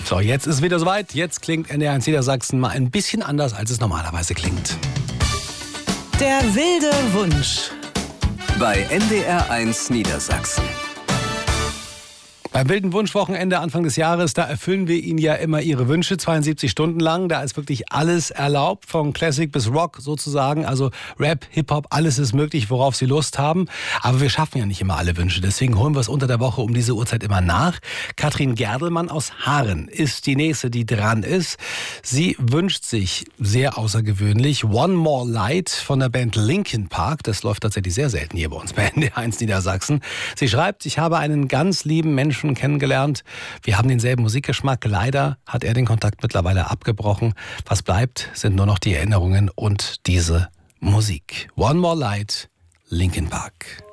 So, jetzt ist es wieder soweit. Jetzt klingt NDR1 Niedersachsen mal ein bisschen anders, als es normalerweise klingt. Der wilde Wunsch. Bei NDR1 Niedersachsen. Beim wilden Wunschwochenende Anfang des Jahres, da erfüllen wir Ihnen ja immer Ihre Wünsche, 72 Stunden lang. Da ist wirklich alles erlaubt, von Classic bis Rock sozusagen. Also Rap, Hip-Hop, alles ist möglich, worauf Sie Lust haben. Aber wir schaffen ja nicht immer alle Wünsche. Deswegen holen wir es unter der Woche um diese Uhrzeit immer nach. Katrin Gerdelmann aus Haaren ist die Nächste, die dran ist. Sie wünscht sich sehr außergewöhnlich One More Light von der Band Linkin Park. Das läuft tatsächlich sehr selten hier bei uns bei NDR1 Niedersachsen. Sie schreibt, ich habe einen ganz lieben Menschen kennengelernt. Wir haben denselben Musikgeschmack. Leider hat er den Kontakt mittlerweile abgebrochen. Was bleibt, sind nur noch die Erinnerungen und diese Musik. One More Light, Linkin Park.